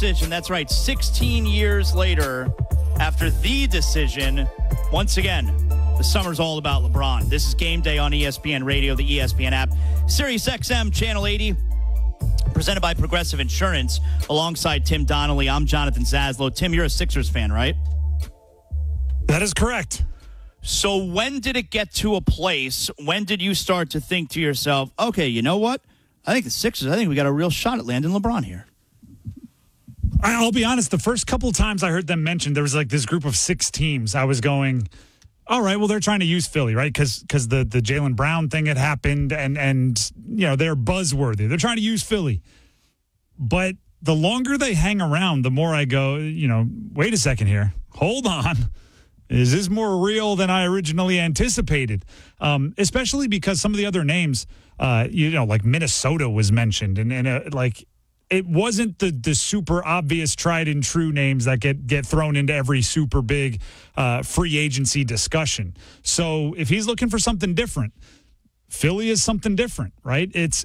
decision. That's right. 16 years later, after the decision, once again, the summer's all about LeBron. This is Game Day on ESPN Radio, the ESPN app, Sirius XM, Channel 80, presented by Progressive Insurance. Alongside Tim Donnelly, I'm Jonathan Zaslow. Tim, you're a Sixers fan, right? That is correct. So when did it get to a place, when did you start to think to yourself, okay, you know what? I think the Sixers, I think we got a real shot at landing LeBron here. I'll be honest, the first couple of times I heard them mentioned, there was like this group of 6 teams. I was going, all right, well, they're trying to use Philly, right? Because the Jaylen Brown thing had happened and you know, they're buzzworthy. They're trying to use Philly. But the longer they hang around, the more I go, you know, wait a second here. Hold on. Is this more real than I originally anticipated? Especially because some of the other names, like Minnesota was mentioned. And like, it wasn't the super obvious tried and true names that get thrown into every super big free agency discussion. So if he's looking for something different, Philly is something different, right? It's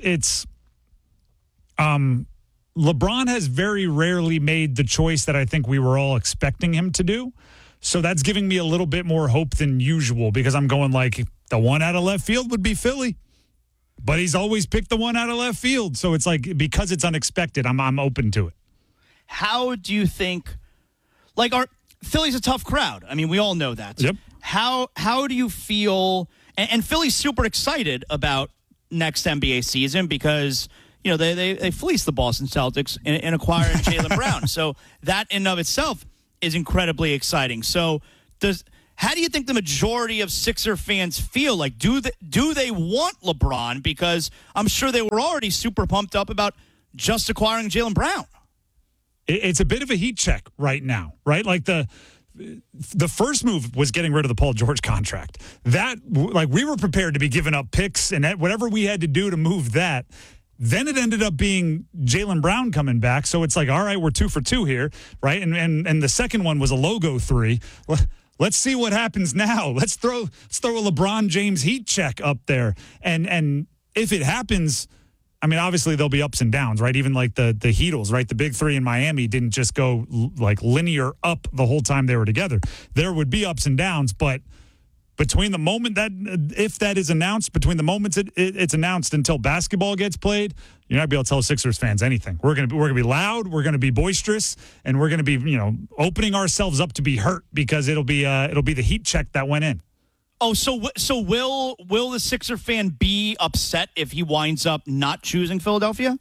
LeBron has very rarely made the choice that I think we were all expecting him to do. So that's giving me a little bit more hope than usual because I'm going like the one out of left field would be Philly. But he's always picked the one out of left field. So it's like, because it's unexpected, I'm open to it. How do you think, like, Philly's a tough crowd. I mean, we all know that. Yep. How do you feel, and Philly's super excited about next NBA season because, you know, they fleeced the Boston Celtics in acquiring Jaylen Brown. So that in and of itself is incredibly exciting. So how do you think the majority of Sixer fans feel? Like, do they want LeBron? Because I'm sure they were already super pumped up about just acquiring Jaylen Brown. It's a bit of a heat check right now, right? Like the first move was getting rid of the Paul George contract. That, like, we were prepared to be giving up picks and whatever we had to do to move that. Then it ended up being Jaylen Brown coming back. So it's like, all right, we're 2 for 2 here, right? And the second one was a logo 3. Let's see what happens now. Let's throw a LeBron James heat check up there. And if it happens, I mean, obviously there'll be ups and downs, right? Even like the Heatles, right? The big 3 in Miami didn't just go like linear up the whole time they were together. There would be ups and downs, but between the moment that, if that is announced, between the moments it's announced until basketball gets played, you're not going to be able to tell Sixers fans anything. We're going to be loud, we're going to be boisterous, and we're going to be, you know, opening ourselves up to be hurt because it'll be the heat check that went in. Oh, so will the Sixer fan be upset if he winds up not choosing Philadelphia?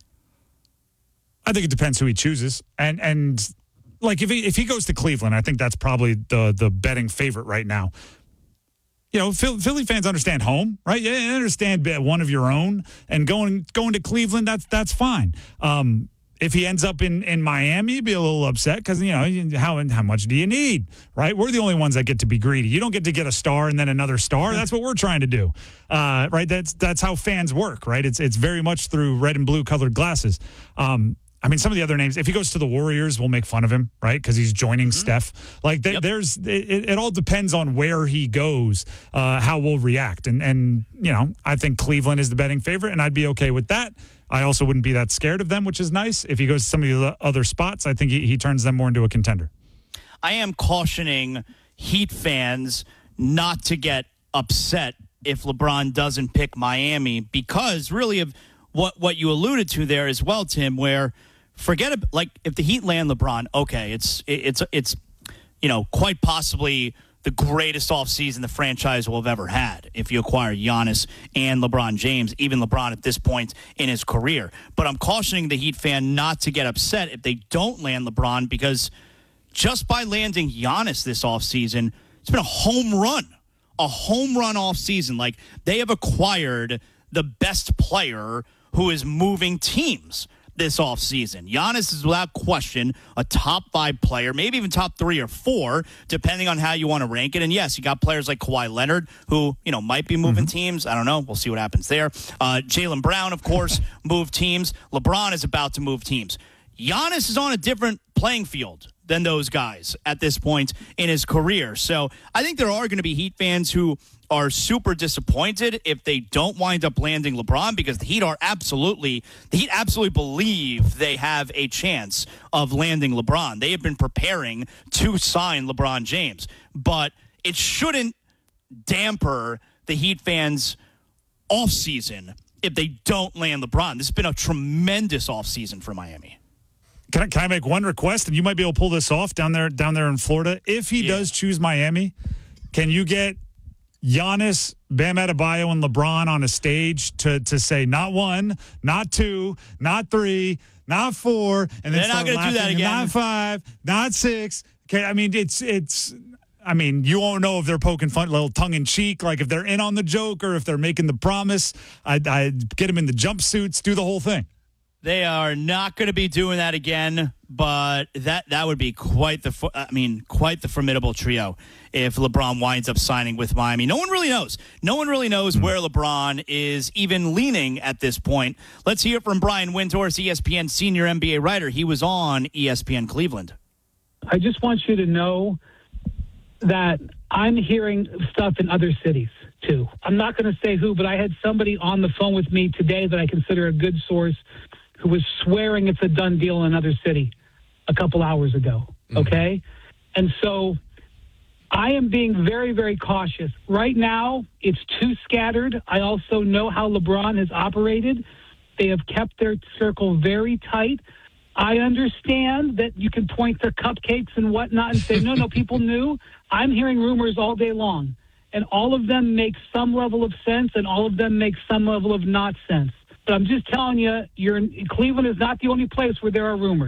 I think it depends who he chooses, and like if he goes to Cleveland, I think that's probably the betting favorite right now. You know, Philly fans understand home, right? Yeah, they understand one of your own, and going to Cleveland, that's fine. If he ends up in Miami, be a little upset because, you know, how much do you need, right? We're the only ones that get to be greedy. You don't get to get a star and then another star. That's what we're trying to do, right? That's how fans work, right? It's very much through red and blue colored glasses. I mean, some of the other names, if he goes to the Warriors, we'll make fun of him, right? Because he's joining Steph. Like, it all depends on where he goes, how we'll react. And, you know, I think Cleveland is the betting favorite, and I'd be okay with that. I also wouldn't be that scared of them, which is nice. If he goes to some of the other spots, I think he turns them more into a contender. I am cautioning Heat fans not to get upset if LeBron doesn't pick Miami because really of what you alluded to there as well, Tim, where forget it, like if the Heat land LeBron, okay, it's you know, quite possibly the greatest offseason the franchise will have ever had if you acquire Giannis and LeBron James, even LeBron at this point in his career. But I'm cautioning the Heat fan not to get upset if they don't land LeBron because just by landing Giannis this offseason, it's been a home run offseason. Like, they have acquired the best player who is moving teams this offseason. Giannis is without question a top 5 player, maybe even top 3 or 4, depending on how you want to rank it. And yes, you got players like Kawhi Leonard who, you know, might be moving teams. I don't know. We'll see what happens there. Jaylen Brown, of course, moved teams. LeBron is about to move teams. Giannis is on a different playing field than those guys at this point in his career. So I think there are going to be Heat fans who are super disappointed if they don't wind up landing LeBron, because the Heat absolutely believe they have a chance of landing LeBron. They have been preparing to sign LeBron James, but it shouldn't damper the Heat fans' offseason if they don't land LeBron. This has been a tremendous offseason for Miami. Can I make one request? And you might be able to pull this off down there in Florida. If he does choose Miami, can you get Giannis, Bam Adebayo, and LeBron on a stage to say not 1, not 2, not 3, not 4, and then they're not going to do that again. Not 5, not 6. Okay, I mean I mean, you won't know if they're poking fun, a little tongue in cheek, like if they're in on the joke or if they're making the promise. I'd get them in the jumpsuits, do the whole thing. They are not going to be doing that again, but that would be quite the formidable trio if LeBron winds up signing with Miami. No one really knows. No one really knows where LeBron is even leaning at this point. Let's hear from Brian Windhorst, ESPN senior NBA writer. He was on ESPN Cleveland. I just want you to know that I'm hearing stuff in other cities, too. I'm not going to say who, but I had somebody on the phone with me today that I consider a good source who was swearing it's a done deal in another city a couple hours ago, okay? And so I am being very, very cautious. Right now, it's too scattered. I also know how LeBron has operated. They have kept their circle very tight. I understand that you can point to cupcakes and whatnot and say, no, people knew. I'm hearing rumors all day long, and all of them make some level of sense, and all of them make some level of not sense. But I'm just telling you, Cleveland is not the only place where there are rumors.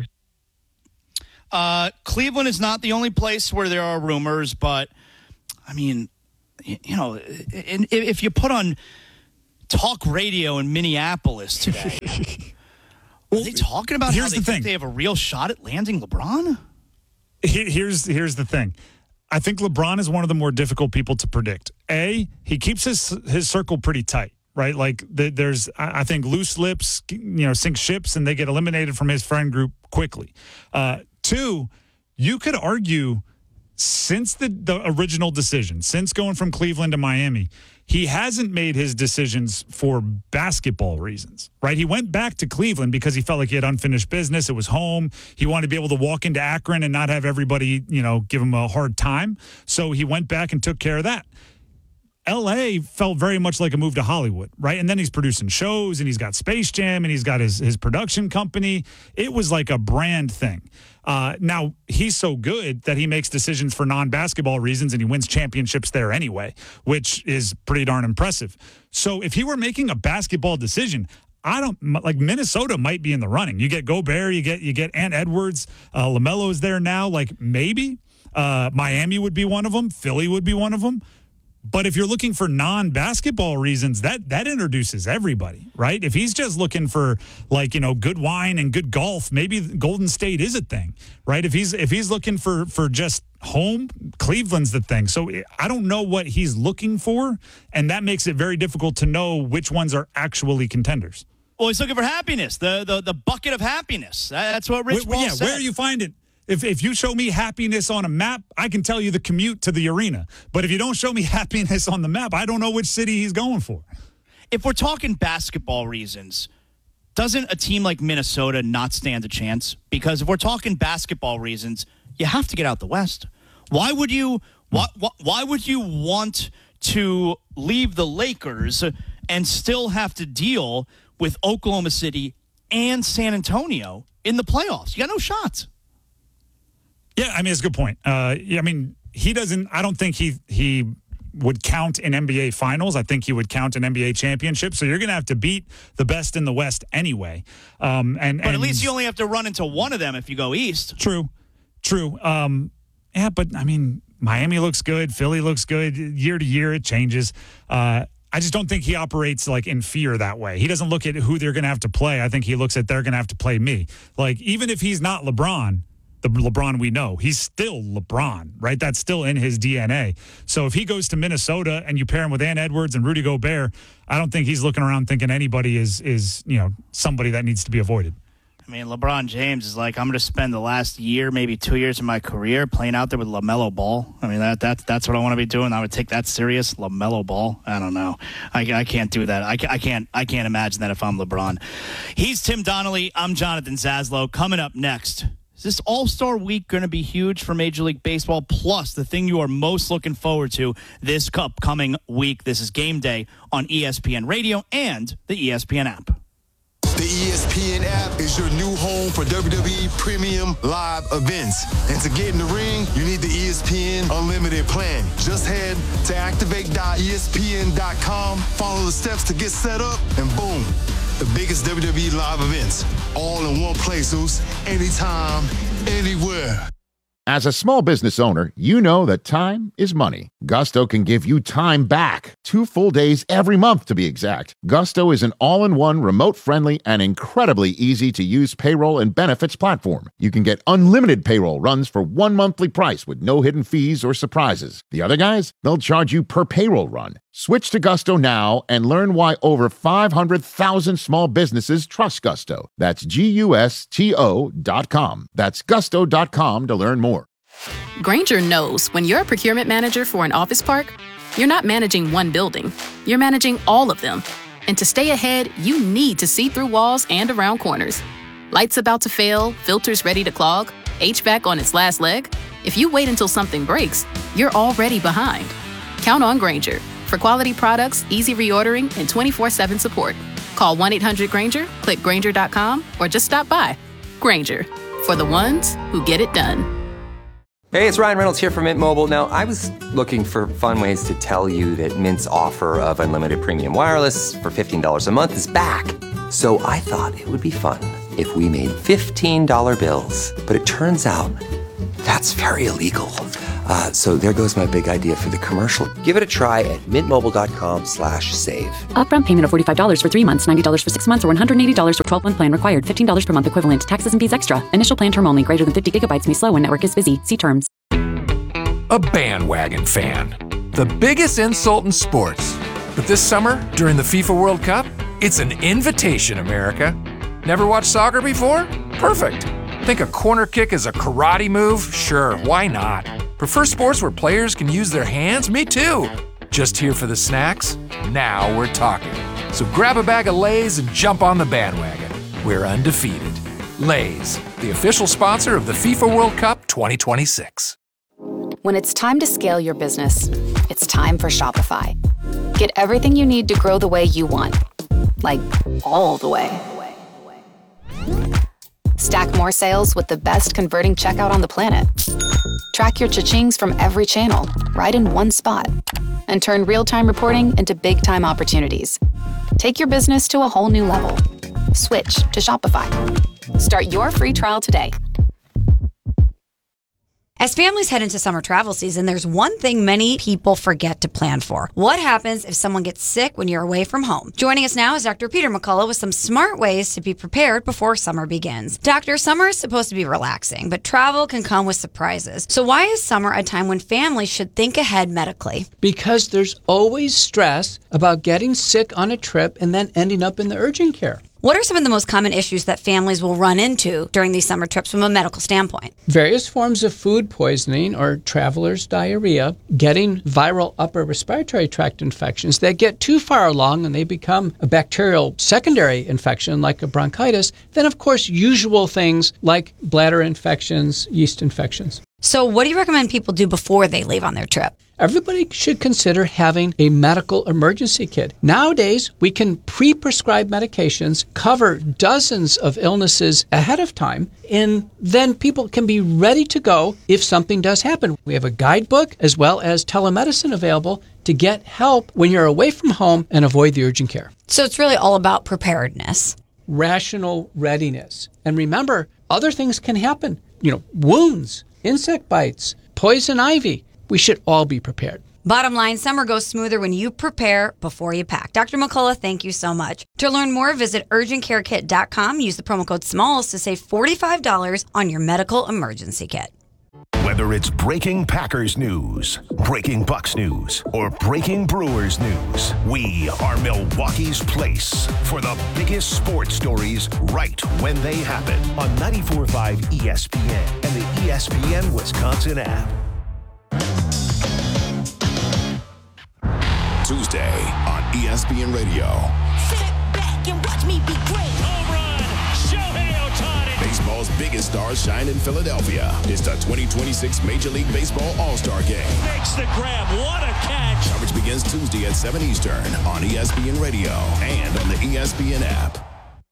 Cleveland is not the only place where there are rumors, but, I mean, if you put on talk radio in Minneapolis today, are they talking about how they think they have a real shot at landing LeBron? Here's the thing. I think LeBron is one of the more difficult people to predict. He keeps his circle pretty tight. Right, like there's, I think loose lips, sink ships, and they get eliminated from his friend group quickly. 2, you could argue since the original decision, since going from Cleveland to Miami, he hasn't made his decisions for basketball reasons. Right, he went back to Cleveland because he felt like he had unfinished business. It was home. He wanted to be able to walk into Akron and not have everybody, give him a hard time. So he went back and took care of that. L.A. felt very much like a move to Hollywood, right? And then he's producing shows, and he's got Space Jam, and he's got his production company. It was like a brand thing. Now, he's so good that he makes decisions for non-basketball reasons, and he wins championships there anyway, which is pretty darn impressive. So if he were making a basketball decision, Minnesota might be in the running. You get Gobert, you get Ant Edwards, LaMelo is there now. Like maybe Miami would be one of them. Philly would be one of them. But if you're looking for non-basketball reasons, that introduces everybody, right? If he's just looking for good wine and good golf, maybe Golden State is a thing, right? If he's looking for just home, Cleveland's the thing. So I don't know what he's looking for, and that makes it very difficult to know which ones are actually contenders. Well, he's looking for happiness, the bucket of happiness. That's what Rich Paul said. Where do you find it? If you show me happiness on a map, I can tell you the commute to the arena. But if you don't show me happiness on the map, I don't know which city he's going for. If we're talking basketball reasons, doesn't a team like Minnesota not stand a chance? Because if we're talking basketball reasons, you have to get out the West. Why would you want to leave the Lakers and still have to deal with Oklahoma City and San Antonio in the playoffs? You got no shots. Yeah, I mean, it's a good point. He doesn't – I don't think he would count in NBA finals. I think he would count an NBA championship. So you're going to have to beat the best in the West anyway. But at least you only have to run into one of them if you go east. True. But, I mean, Miami looks good. Philly looks good. Year to year, it changes. I just don't think he operates like in fear that way. He doesn't look at who they're going to have to play. I think he looks at they're going to have to play me. Like, even if he's not LeBron – the LeBron we know, he's still LeBron, right? That's still in his DNA. So if he goes to Minnesota and you pair him with Ant Edwards and Rudy Gobert, I don't think he's looking around thinking anybody is somebody that needs to be avoided. I mean, LeBron James is like, I'm going to spend the last year, maybe 2 years of my career playing out there with LaMelo Ball. I mean, that's what I want to be doing. I would take that serious. LaMelo Ball. I don't know. I can't do that. I can't imagine that if I'm LeBron. He's Tim Donnelly. I'm Jonathan Zaslow. Coming up next, is this All-Star Week going to be huge for Major League Baseball? Plus, the thing you are most looking forward to this upcoming week. This is Game Day on ESPN Radio and the ESPN app. The ESPN app is your new home for WWE Premium Live events. And to get in the ring, you need the ESPN Unlimited plan. Just head to activate.espn.com, follow the steps to get set up, and boom, the biggest WWE live events. All in one place, Zeus. Anytime, anywhere. As a small business owner, you know that time is money. Gusto can give you time back. 2 full days every month, to be exact. Gusto is an all-in-one, remote-friendly, and incredibly easy-to-use payroll and benefits platform. You can get unlimited payroll runs for one monthly price with no hidden fees or surprises. The other guys, they'll charge you per payroll run. Switch to Gusto now and learn why over 500,000 small businesses trust Gusto. That's GUSTO.com. That's gusto.com to learn more. Grainger knows when you're a procurement manager for an office park, you're not managing one building, you're managing all of them. And to stay ahead, you need to see through walls and around corners. Lights about to fail, filters ready to clog, HVAC on its last leg. If you wait until something breaks, you're already behind. Count on Grainger for quality products, easy reordering, and 24/7 support. Call 1-800-GRAINGER, click Grainger.com, or just stop by. Grainger, for the ones who get it done. Hey, it's Ryan Reynolds here from Mint Mobile. Now, I was looking for fun ways to tell you that Mint's offer of unlimited premium wireless for $15 a month is back. So I thought it would be fun if we made $15 bills. But it turns out that's very illegal. So there goes my big idea for the commercial. Give it a try at mintmobile.com/save. Upfront payment of $45 for 3 months, $90 for 6 months, or $180 for 12-month plan required. $15 per month equivalent. Taxes and fees extra. Initial plan term only. Greater than 50 gigabytes may slow when network is busy. See terms. A bandwagon fan. The biggest insult in sports. But this summer, during the FIFA World Cup, it's an invitation, America. Never watched soccer before? Perfect. Think a corner kick is a karate move? Sure, why not? Prefer sports where players can use their hands? Me too. Just here for the snacks? Now we're talking. So grab a bag of Lay's and jump on the bandwagon. We're undefeated. Lay's, the official sponsor of the FIFA World Cup 2026. When it's time to scale your business, it's time for Shopify. Get everything you need to grow the way you want. Like, all the way. Stack more sales with the best converting checkout on the planet. Track your cha-chings from every channel, right in one spot. And turn real-time reporting into big-time opportunities. Take your business to a whole new level. Switch to Shopify. Start your free trial today. As families head into summer travel season, there's one thing many people forget to plan for. What happens if someone gets sick when you're away from home? Joining us now is Dr. Peter McCullough with some smart ways to be prepared before summer begins. Doctor, summer is supposed to be relaxing, but travel can come with surprises. So why is summer a time when families should think ahead medically? Because there's always stress about getting sick on a trip and then ending up in the urgent care. What are some of the most common issues that families will run into during these summer trips from a medical standpoint? Various forms of food poisoning or traveler's diarrhea, getting viral upper respiratory tract infections that get too far along and they become a bacterial secondary infection like a bronchitis. Then, of course, usual things like bladder infections, yeast infections. So what do you recommend people do before they leave on their trip? Everybody should consider having a medical emergency kit. Nowadays, we can pre-prescribe medications, cover dozens of illnesses ahead of time, and then people can be ready to go if something does happen. We have a guidebook as well as telemedicine available to get help when you're away from home and avoid the urgent care. So it's really all about preparedness. Rational readiness. And remember, other things can happen. Wounds, insect bites, poison ivy. We should all be prepared. Bottom line, summer goes smoother when you prepare before you pack. Dr. McCullough, thank you so much. To learn more, visit urgentcarekit.com. Use the promo code SMALLS to save $45 on your medical emergency kit. Whether Whether it's breaking Packers news, breaking Bucks news, or breaking Brewers news, we are Milwaukee's place for the biggest sports stories right when they happen on 94.5 ESPN and the ESPN Wisconsin app. Tuesday on ESPN Radio. Sit back and watch me be great. Home run, Shohei Ohtani. Baseball's biggest stars shine in Philadelphia. It's the 2026 Major League Baseball All-Star Game. Makes the grab. What a catch. Coverage begins Tuesday at 7 Eastern on ESPN Radio and on the ESPN app.